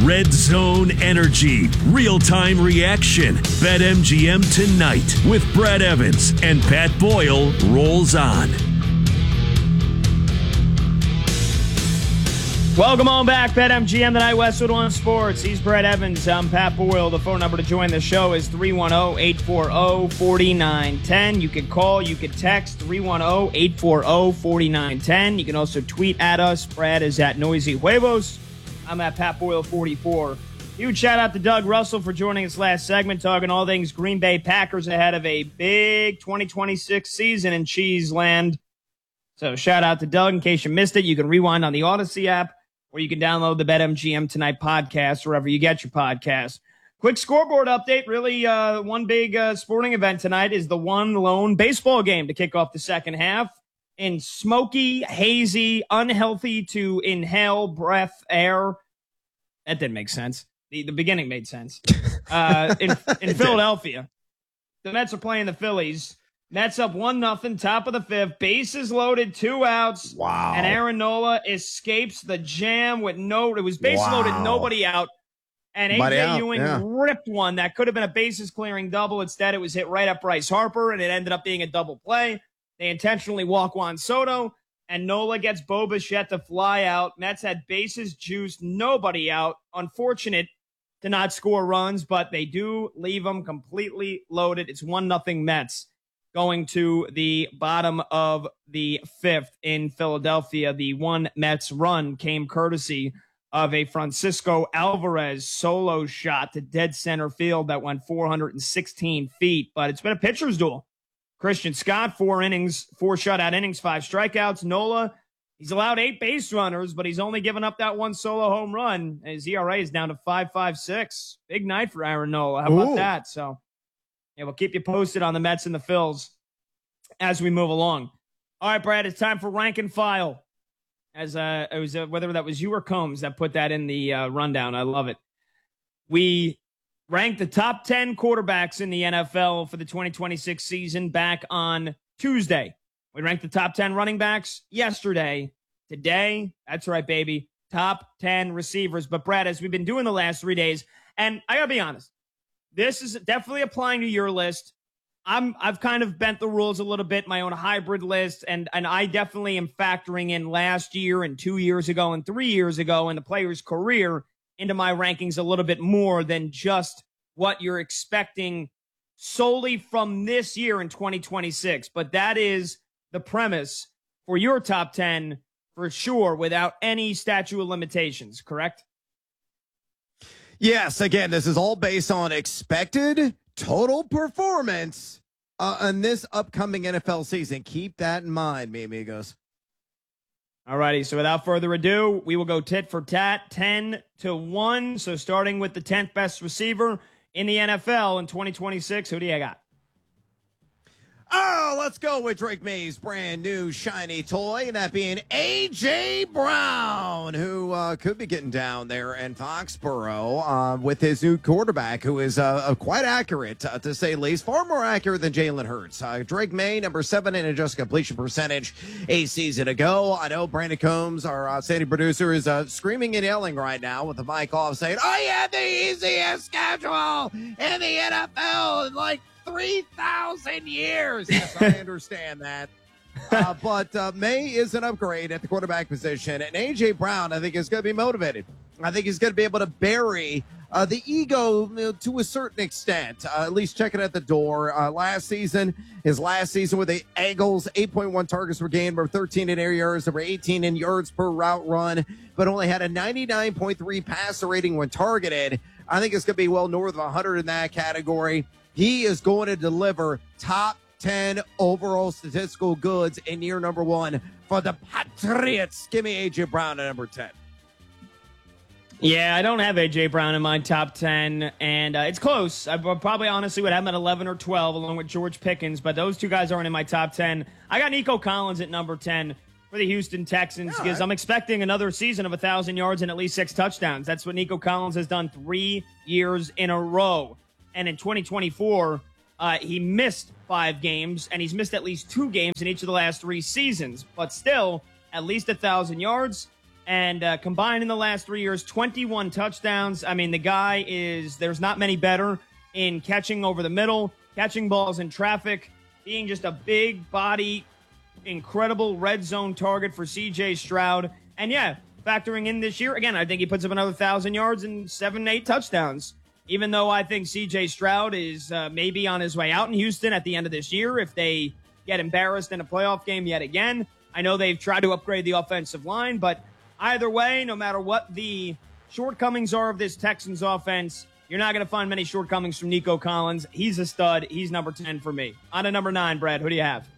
Red Zone Energy, real-time reaction. BetMGM tonight with Brad Evans and Pat Boyle rolls on. Welcome on back, BetMGM tonight, Westwood One Sports. He's Brad Evans. I'm Pat Boyle. The phone number to join the show is 310-840-4910. You can call, you can text 310-840-4910. You can also tweet at us. Brad is at Noisy Huevos. I'm at Pat Boyle 44. Huge shout out to Doug Russell for joining us last segment, talking all things Green Bay Packers ahead of a big 2026 season in Cheeseland. So shout out to Doug. In case you missed it, you can rewind on the Odyssey app, or you can download the BetMGM Tonight podcast wherever you get your podcasts. Quick scoreboard update. Really, one big sporting event tonight is the one lone baseball game to kick off the second half in smoky, hazy, unhealthy to inhale breath air. That didn't make sense. The beginning made sense. In Philadelphia, the Mets are playing the Phillies. Mets up 1-0, top of the fifth. Bases loaded, 2 outs. Wow. And Aaron Nola escapes the jam with it was bases loaded, nobody out. And A.J. Ewing ripped one that could have been a bases clearing double. Instead, it was hit right at Bryce Harper, and it ended up being a double play. They intentionally walk Juan Soto, and Nola gets Bo Bichette to fly out. Mets had bases juiced, nobody out. Unfortunate to not score runs, but they do leave them completely loaded. It's 1-0 Mets. Going to the bottom of the fifth in Philadelphia. The one Mets run came courtesy of a Francisco Alvarez solo shot to dead center field that went 416 feet. But it's been a pitcher's duel. Christian Scott, 4 innings, 4 shutout innings, 5 strikeouts. Nola, he's allowed 8 base runners, but he's only given up that one solo home run. His ERA is down to 5.56. Big night for Aaron Nola. How about that? So, yeah, we'll keep you posted on the Mets and the Phils as we move along. All right, Brad, it's time for Rank and File. As it was whether that was you or Combs that put that in the rundown. I love it. We ranked the top 10 quarterbacks in the NFL for the 2026 season back on Tuesday. We ranked the top 10 running backs yesterday. Today, that's right, baby, top 10 receivers. But, Brad, as we've been doing the last 3 days, and I got to be honest, this is definitely applying to your list. I've kind of bent the rules a little bit, my own hybrid list, and I definitely am factoring in last year and 2 years ago and 3 years ago in the player's career into my rankings a little bit more than just what you're expecting solely from this year in 2026. But that is the premise for your top 10 for sure, without any statute of limitations, correct? Yes, again, this is all based on expected total performance on this upcoming NFL season. Keep that in mind, mi amigos. All righty, so without further ado, we will go tit for tat, 10-1. So starting with the 10th best receiver in the NFL in 2026, who do you got? Oh, let's go with Drake May's brand new shiny toy, and that being A.J. Brown, who could be getting down there in Foxborough with his new quarterback, who is quite accurate, to say the least, far more accurate than Jalen Hurts. Drake May, number 7 in adjusted completion percentage a season ago. I know Brandon Combs, our standing producer, is screaming and yelling right now with the mic off, saying, "I had the easiest schedule in the NFL in like 3,000 years. Yes, I understand that. But May is an upgrade at the quarterback position. And A.J. Brown, I think, is going to be motivated. I think he's going to be able to bury the ego to a certain extent, at least check it at the door. His last season with the Eagles, 8.1 targets per game, number 13 in air yards, number 18 in yards per route run, but only had a 99.3 passer rating when targeted. I think it's going to be well north of 100 in that category. He is going to deliver top 10 overall statistical goods in year number 1 for the Patriots. Give me A.J. Brown at number 10. Yeah, I don't have A.J. Brown in my top 10, and it's close. I probably honestly would have him at 11 or 12 along with George Pickens, but those two guys aren't in my top 10. I got Nico Collins at number 10 for the Houston Texans because I'm expecting another season of 1,000 yards and at least 6 touchdowns. That's what Nico Collins has done 3 years in a row. And in 2024, he missed 5 games, and he's missed at least 2 games in each of the last 3 seasons. But still, at least 1,000 yards And combined in the last 3 years, 21 touchdowns. I mean, the guy there's not many better in catching over the middle, catching balls in traffic, being just a big body, incredible red zone target for C.J. Stroud. And yeah, factoring in this year, again, I think he puts up another 1,000 yards and 7-8 touchdowns. Even though I think C.J. Stroud is maybe on his way out in Houston at the end of this year if they get embarrassed in a playoff game yet again. I know they've tried to upgrade the offensive line, but either way, no matter what the shortcomings are of this Texans offense, you're not going to find many shortcomings from Nico Collins. He's a stud. He's number 10 for me. On to number 9, Brad. Who do you have?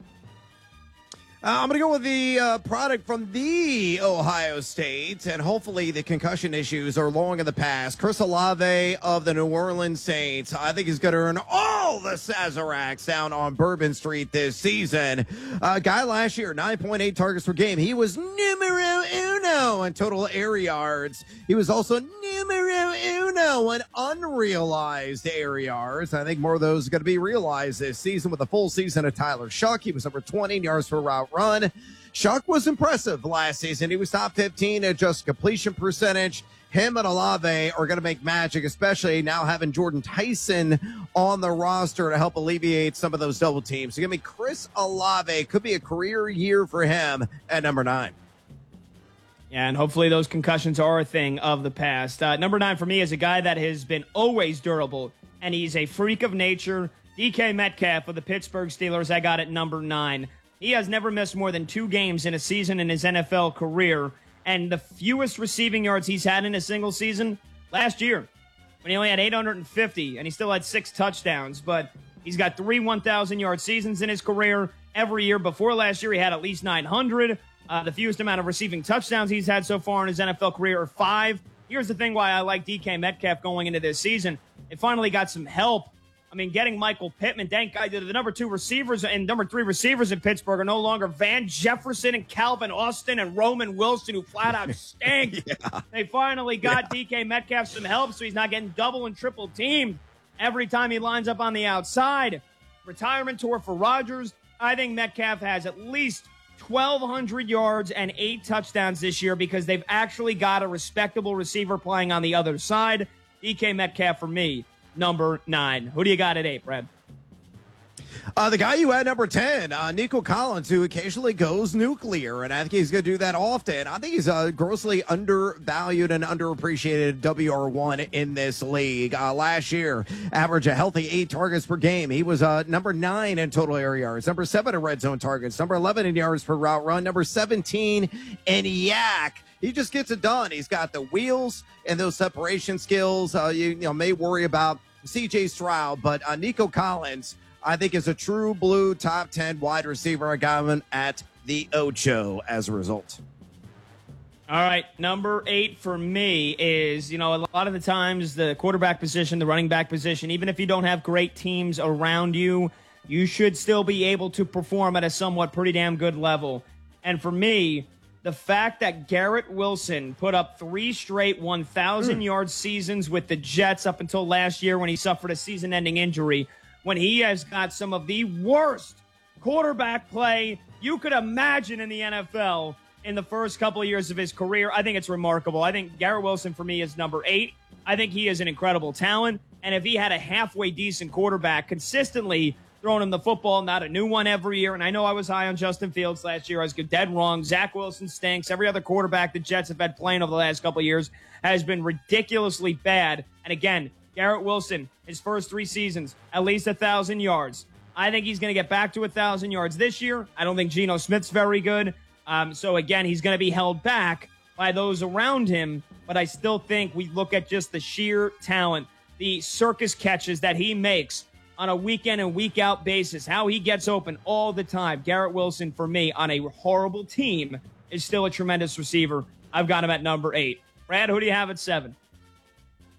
I'm going to go with the product from the Ohio State, and hopefully the concussion issues are long in the past. Chris Olave of the New Orleans Saints. I think he's going to earn all the Sazeracs down on Bourbon Street this season. Guy last year, 9.8 targets per game. He was numero uno in total air yards. He was also numero uno in unrealized air yards. I think more of those are going to be realized this season with a full season of Tyler Shuck. He was number 20 in yards per route run. Shuck was impressive last season. He was top 15 at just completion percentage. Him and Olave are going to make magic, especially now having Jordan Tyson on the roster to help alleviate some of those double teams. So give me Chris Olave. Could be a career year for him at number 9. Yeah, and hopefully those concussions are a thing of the past. Number 9 for me is a guy that has been always durable, and he's a freak of nature. DK Metcalf of the Pittsburgh Steelers, I got at number 9. He has never missed more than 2 games in a season in his NFL career, and the fewest receiving yards he's had in a single season last year, when he only had 850, and he still had 6 touchdowns. But he's got 3 1,000-yard seasons in his career. Every year before last year, he had at least 900. The fewest amount of receiving touchdowns he's had so far in his NFL career are 5. Here's the thing why I like DK Metcalf going into this season. It finally got some help. I mean, getting Michael Pittman, thank God, the number 2 receivers and number 3 receivers in Pittsburgh are no longer Van Jefferson and Calvin Austin and Roman Wilson, who flat out stink. Yeah. They finally got DK Metcalf some help, so he's not getting double and triple teamed every time he lines up on the outside. Retirement tour for Rodgers. I think Metcalf has at least 1,200 yards and 8 touchdowns this year because they've actually got a respectable receiver playing on the other side. DK Metcalf for me. Number 9. Who do you got at 8, Brad? The guy you had number 10, Nico Collins, who occasionally goes nuclear, and I think he's going to do that often. I think he's grossly undervalued and underappreciated WR1 in this league. Last year, averaged a healthy 8 targets per game. He was number 9 in total air yards, number 7 in red zone targets, number 11 in yards per route run, number 17 in yak. He just gets it done. He's got the wheels and those separation skills. You may worry about C.J. Stroud, but Nico Collins, I think, is a true blue top 10 wide receiver. I got him at the Ocho as a result. All right, number 8 for me is, a lot of the times the quarterback position, the running back position, even if you don't have great teams around you, you should still be able to perform at a somewhat pretty damn good level. And for me, the fact that Garrett Wilson put up 3 straight 1,000-yard seasons with the Jets up until last year when he suffered a season-ending injury, when he has got some of the worst quarterback play you could imagine in the NFL in the first couple of years of his career, I think it's remarkable. I think Garrett Wilson for me is number 8. I think he is an incredible talent, and if he had a halfway decent quarterback consistently throwing him the football, not a new one every year. And I know I was high on Justin Fields last year. I was dead wrong. Zach Wilson stinks. Every other quarterback the Jets have had playing over the last couple of years has been ridiculously bad. And again, Garrett Wilson, his first 3 seasons, at least 1,000 yards. I think he's going to get back to 1,000 yards this year. I don't think Geno Smith's very good. So again, he's going to be held back by those around him. But I still think we look at just the sheer talent, the circus catches that he makes on a week-in and week-out basis, how he gets open all the time. Garrett Wilson, for me, on a horrible team, is still a tremendous receiver. I've got him at number 8. Brad, who do you have at 7?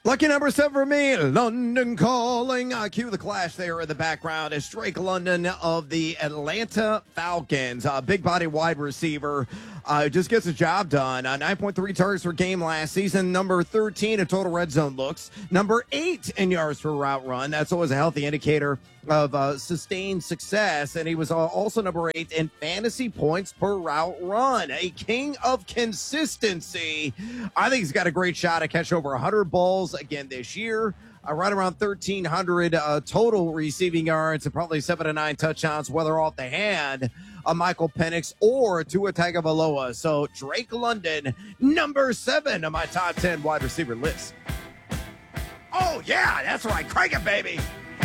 Lucky number 7 for me, London Calling. Cue the Clash there in the background is Drake London of the Atlanta Falcons. Big body wide receiver. Just gets the job done. 9.3 targets per game last season. Number 13 in total red zone looks. Number 8 in yards per route run. That's always a healthy indicator of sustained success. And he was also number 8 in fantasy points per route run. A king of consistency. I think he's got a great shot to catch over 100 balls again this year. Right around 1,300 total receiving yards and probably 7 to 9 touchdowns, whether off the hand of Michael Penix or Tua Tagovailoa. So Drake London, number 7 on my top 10 wide receiver list. Oh, yeah, that's right. Crank it, baby.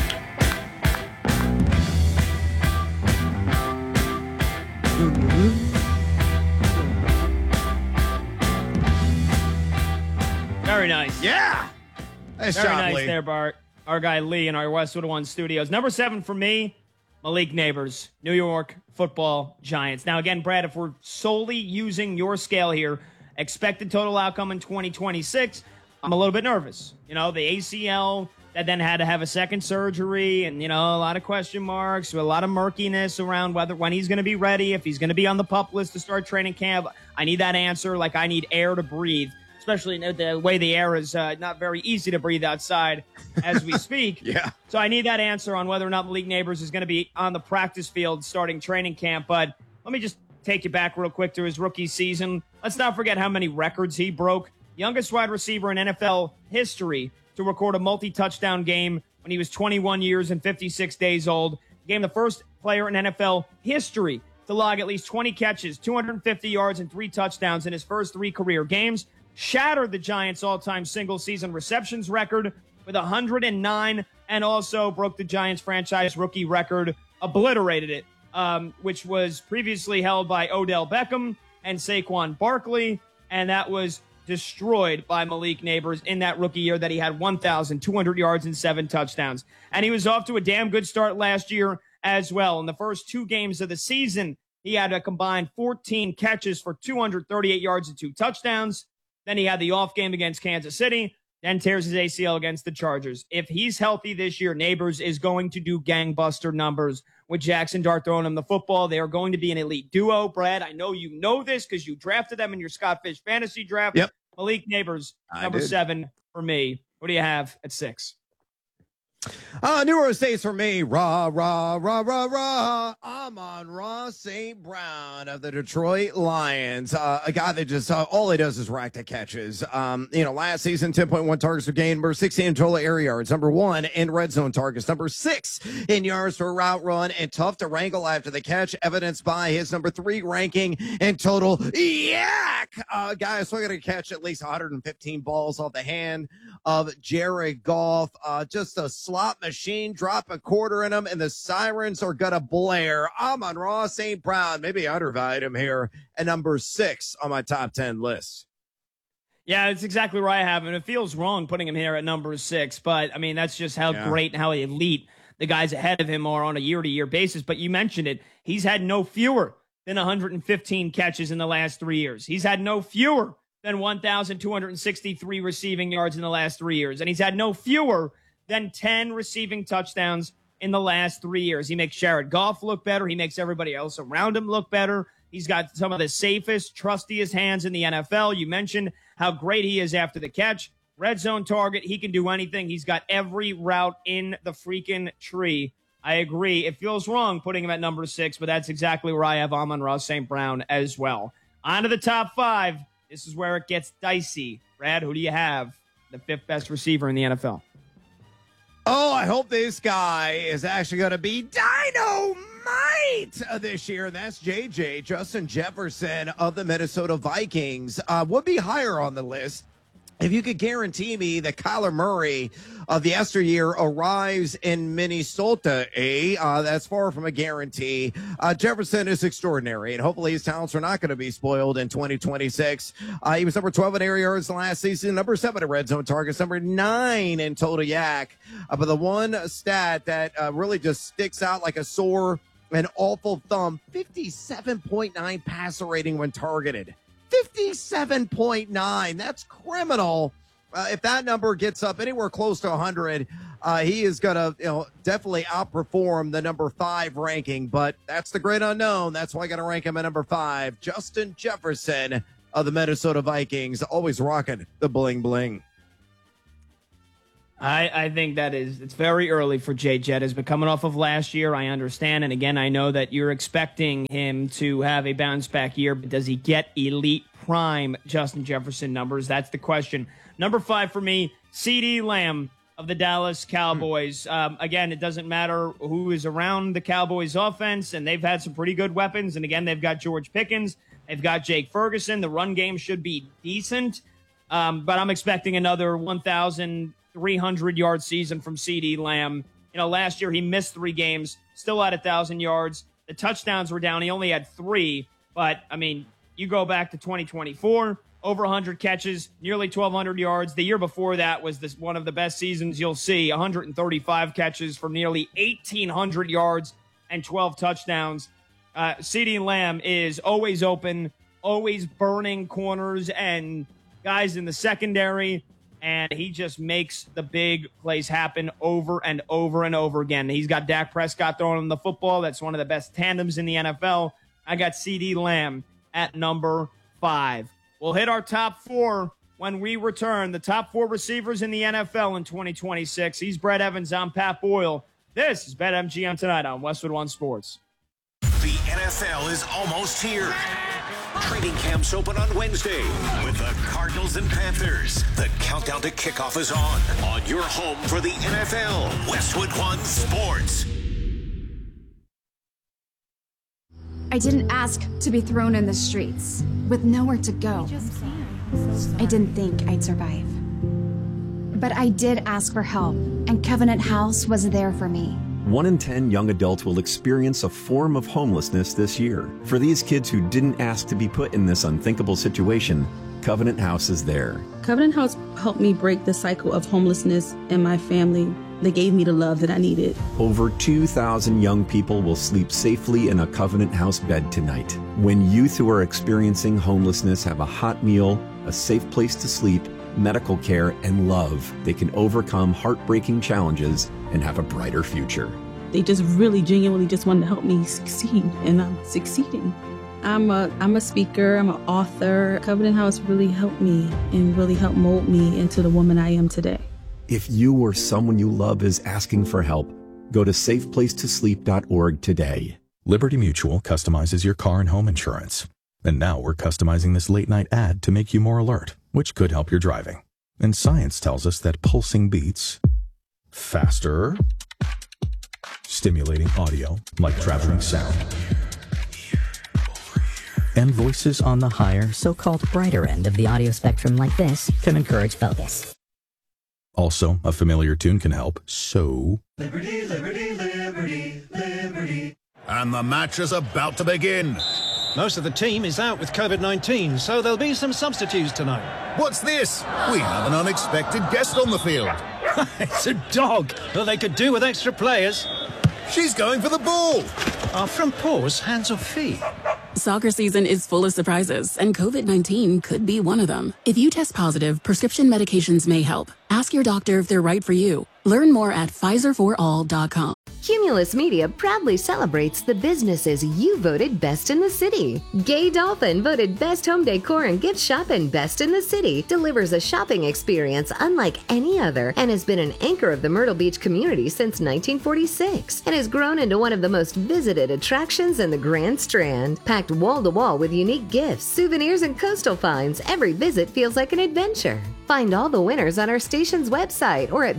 Very nice. Yeah. Nice Very job, nice Lee. there, Bart. Our guy Lee in our Westwood One studios. Number 7 for me, Malik Neighbors, New York Football Giants. Now, again, Brad, if we're solely using your scale here, expected total outcome in 2026, I'm a little bit nervous. You know, the ACL that then had to have a second surgery and, you know, a lot of question marks, a lot of murkiness around when he's going to be ready, if he's going to be on the PUP list to start training camp. I need that answer like I need air to breathe. Especially the way the air is not very easy to breathe outside as we speak. Yeah. So I need that answer on whether or not Malik Neighbors is going to be on the practice field starting training camp. But let me just take you back real quick to his rookie season. Let's not forget how many records he broke. Youngest wide receiver in NFL history to record a multi-touchdown game when he was 21 years and 56 days old. Became the first player in NFL history to log at least 20 catches, 250 yards, and 3 touchdowns in his first 3 career games. Shattered the Giants' all-time single-season receptions record with 109 and also broke the Giants' franchise rookie record, obliterated it, which was previously held by Odell Beckham and Saquon Barkley, and that was destroyed by Malik Neighbors in that rookie year that he had 1,200 yards and 7 touchdowns. And he was off to a damn good start last year as well. In the first 2 games of the season, he had a combined 14 catches for 238 yards and 2 touchdowns. Then he had the off game against Kansas City, then tears his ACL against the Chargers. If he's healthy this year, Neighbors is going to do gangbuster numbers with Jackson Dart throwing him the football. They are going to be an elite duo. Brad, I know you know this because you drafted them in your Scott Fish fantasy draft. Yep. Malik Neighbors, number 7 for me. What do you have at 6? New Orleans Saints for me. Rah, rah, rah, rah, rah. Amon-Ra St. Brown of the Detroit Lions. A guy that just, all he does is rack the catches. Last season, 10.1 targets per game, number 16 in total air yards, number 1 in red zone targets, number 6 in yards per route run, and tough to wrangle after the catch, evidenced by his number 3 ranking in total yak. Guy still going to catch at least 115 balls off the hand of Jared Goff. Just a slot machine, drop a quarter in him, and the sirens are gonna blare. Amon-Ra St. Brown, maybe I undervalued him here at number 6 on my top 10 list. Yeah, it's exactly where I have him. It feels wrong putting him here at number 6, but I mean, that's just how great and how elite the guys ahead of him are on a year-to-year basis. But you mentioned it. He's had no fewer than 115 catches in the last 3 years. He's had no fewer than 1,263 receiving yards in the last 3 years. And he's had no fewer than 10 receiving touchdowns in the last 3 years. He makes Jared Goff look better. He makes everybody else around him look better. He's got some of the safest, trustiest hands in the NFL. You mentioned how great he is after the catch. Red zone target. He can do anything. He's got every route in the freaking tree. I agree. It feels wrong putting him at number 6, but that's exactly where I have Amon-Ra St. Brown as well. On to the top 5. This is where it gets dicey. Brad, who do you have? The 5th best receiver in the NFL. Oh, I hope this guy is actually going to be dynamite this year. And that's JJ, Justin Jefferson of the Minnesota Vikings. Would be higher on the list if you could guarantee me that Kyler Murray of the yesteryear arrives in Minnesota. That's far from a guarantee. Jefferson is extraordinary, and hopefully his talents are not going to be spoiled in 2026. He was number 12 in air yards last season, number 7 in red zone targets, number 9 in total yak. But the one stat that really just sticks out like a sore and awful thumb, 57.9 passer rating when targeted. 57.9. That's criminal if that number gets up anywhere close to 100, he is going to definitely outperform the number 5 ranking. But that's the great unknown. That's why I got to rank him at number 5. Justin Jefferson of the Minnesota Vikings, always rocking the bling bling. I think it's very early for Jay Jettas, but coming off of last year, I understand. And again, I know that you're expecting him to have a bounce back year, but does he get elite prime Justin Jefferson numbers? That's the question. Number 5 for me, CeeDee Lamb of the Dallas Cowboys. Again, it doesn't matter who is around the Cowboys offense, and they've had some pretty good weapons. And again, they've got George Pickens. They've got Jake Ferguson. The run game should be decent. But I'm expecting another 1,300-yard season from CeeDee Lamb. Last year he missed 3 games, still had 1,000 yards. The touchdowns were down. He only had 3. But, you go back to 2024, over 100 catches, nearly 1,200 yards. The year before that was one of the best seasons you'll see, 135 catches for nearly 1,800 yards and 12 touchdowns. CeeDee Lamb is always open, always burning corners and guys in the secondary, and he just makes the big plays happen over and over and over again. He's got Dak Prescott throwing him the football. That's one of the best tandems in the NFL. I got CeeDee Lamb at number 5. We'll hit our top 4 when we return. The top 4 receivers in the NFL in 2026. He's Brett Evans. I'm Pat Boyle. This is BetMGM Tonight on Westwood One Sports. The NFL is almost here. Training camps open on Wednesday with the Cardinals and Panthers. The countdown to kickoff is on your home for the NFL, Westwood One Sports. I didn't ask to be thrown in the streets with nowhere to go. I didn't think I'd survive. But I did ask for help, and Covenant House was there for me. 1 in 10 young adults will experience a form of homelessness this year. For these kids who didn't ask to be put in this unthinkable situation, Covenant House is there. Covenant House helped me break the cycle of homelessness in my family. They gave me the love that I needed. Over 2,000 young people will sleep safely in a Covenant House bed tonight. When youth who are experiencing homelessness have a hot meal, a safe place to sleep, medical care, and love, they can overcome heartbreaking challenges and have a brighter future. They just really genuinely just wanted to help me succeed, and I'm succeeding. I'm a speaker, I'm an author. Covenant House really helped me and really helped mold me into the woman I am today. If you or someone you love is asking for help, go to safeplacetosleep.org today. Liberty Mutual customizes your car and home insurance. And now we're customizing this late night ad to make you more alert, which could help your driving. And science tells us that pulsing beats faster, stimulating audio like traveling sound, and voices on the higher, so-called brighter end of the audio spectrum like this can encourage focus. Also, a familiar tune can help, so... Liberty, liberty, liberty, liberty. And the match is about to begin. Most of the team is out with COVID-19, so there'll be some substitutes tonight. What's this? We have an unexpected guest on the field. It's a dog. Well, they could do with extra players. She's going for the ball. Are front paws hands or feet? Soccer season is full of surprises, and COVID-19 could be one of them. If you test positive, prescription medications may help. Ask your doctor if they're right for you. Learn more at PfizerForAll.com. Cumulus Media proudly celebrates the businesses you voted best in the city. Gay Dolphin voted best home decor and gift shop and best in the city. Delivers a shopping experience unlike any other and has been an anchor of the Myrtle Beach community since 1946 and has grown into one of the most visited attractions in the Grand Strand. Packed wall to wall with unique gifts, souvenirs, and coastal finds, every visit feels like an adventure. Find all the winners on our station's website or at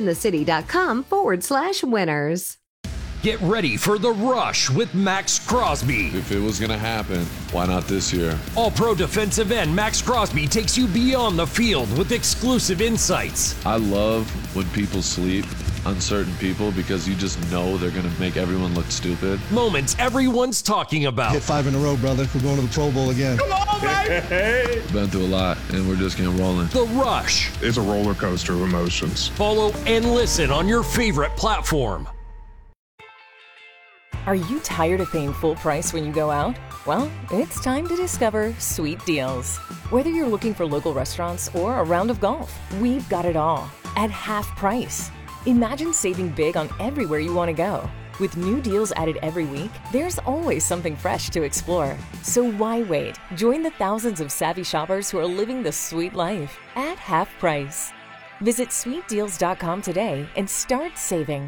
bestinthecity.com/winners. Get ready for The Rush with Max Crosby. If it was going to happen, why not this year? All-Pro defensive end Max Crosby takes you beyond the field with exclusive insights. I love when people sleep on certain people because you just know they're going to make everyone look stupid. Moments everyone's talking about. Hit 5 in a row, brother. We're going to the Pro Bowl again. Come on, baby! Been through a lot, and we're just getting rolling. The Rush. It's a roller coaster of emotions. Follow and listen on your favorite platform. Are you tired of paying full price when you go out? Well, it's time to discover Sweet Deals. Whether you're looking for local restaurants or a round of golf, we've got it all at half price. Imagine saving big on everywhere you want to go. With new deals added every week, there's always something fresh to explore. So why wait? Join the thousands of savvy shoppers who are living the sweet life at half price. Visit sweetdeals.com today and start saving.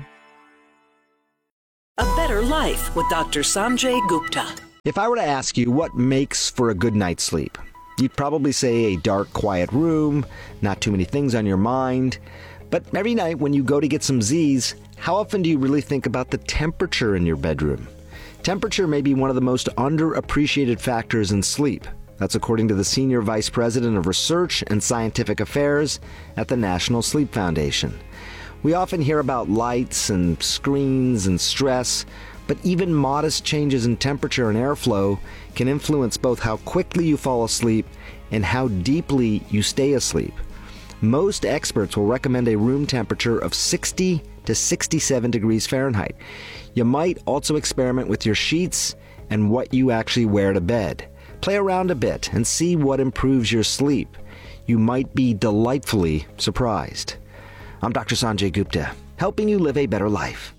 A better life with Dr. Sanjay Gupta. If I were to ask you what makes for a good night's sleep, you'd probably say a dark, quiet room, not too many things on your mind. But every night when you go to get some Z's, how often do you really think about the temperature in your bedroom? Temperature may be one of the most underappreciated factors in sleep. That's according to the Senior Vice President of Research and Scientific Affairs at the National Sleep Foundation. We often hear about lights and screens and stress, but even modest changes in temperature and airflow can influence both how quickly you fall asleep and how deeply you stay asleep. Most experts will recommend a room temperature of 60 to 67 degrees Fahrenheit. You might also experiment with your sheets and what you actually wear to bed. Play around a bit and see what improves your sleep. You might be delightfully surprised. I'm Dr. Sanjay Gupta, helping you live a better life.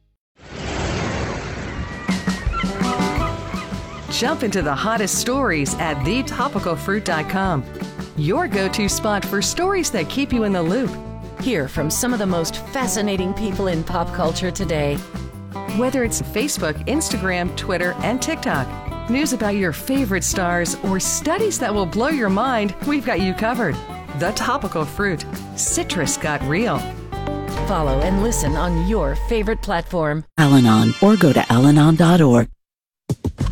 Jump into the hottest stories at thetopicalfruit.com. Your go-to spot for stories that keep you in the loop. Hear from some of the most fascinating people in pop culture today. Whether it's Facebook, Instagram, Twitter, and TikTok, news about your favorite stars, or studies that will blow your mind, we've got you covered. The Topical Fruit. Citrus got real. Follow and listen on your favorite platform. Al-Anon, or go to alanon.org.